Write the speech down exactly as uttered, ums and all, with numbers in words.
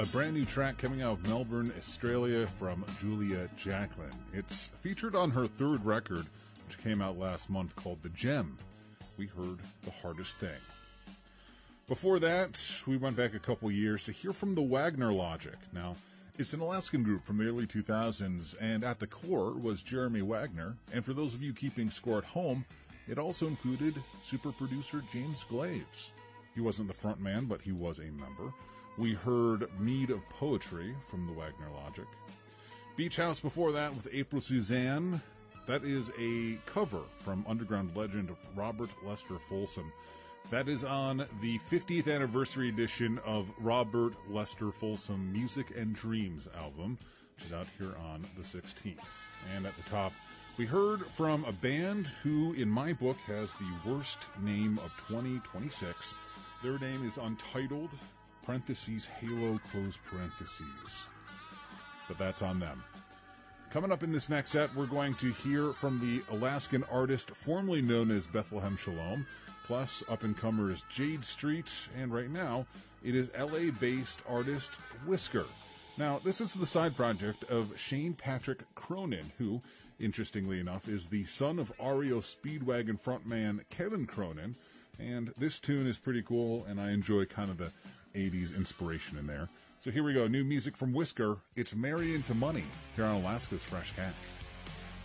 A brand new track coming out of Melbourne, Australia from Julia Jacklin. It's featured on her third record, which came out last month, called The Gem. We heard The Hardest Thing. Before that, we went back a couple years to hear from the Wagner Logic. Now, it's an Alaskan group from the early two thousands, and at the core was Jeremy Wagner. And for those of you keeping score at home, it also included super producer James Glaves. He wasn't the front man, but he was a member. We heard Mead of Poetry from the Wagner Logic. Beach House before that with April Suzanne. That is a cover from underground legend Robert Lester Folsom. That is on the fiftieth anniversary edition of Robert Lester Folsom Music and Dreams album, which is out here on the sixteenth. And at the top, we heard from a band who, in my book, has the worst name of twenty twenty-six. Their name is Untitled, parentheses, Halo, close parentheses. But that's on them. Coming up in this next set, we're going to hear from the Alaskan artist formerly known as Bethlehem Shalom, plus up-and-comers Jade Street, and right now, it is L A-based artist Whisker. Now, this is the side project of Shane Patrick Cronin, who, interestingly enough, is the son of R E O Speedwagon frontman Kevin Cronin, and this tune is pretty cool, and I enjoy kind of the eighties inspiration in there. So here we go, new music from Whisker. It's Marry Into Money here on Alaska's Fresh Cash.